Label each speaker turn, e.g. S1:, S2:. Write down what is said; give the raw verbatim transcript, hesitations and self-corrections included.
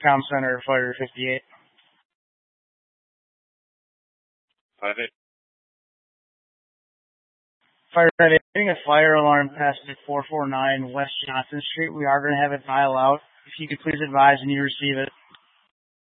S1: Comm Center, Fire fifty-eight.
S2: Five eight.
S1: Fire five eight, getting a fire alarm past at four four nine West Johnson Street. We are going to have it dial out. If you could please advise when you receive it.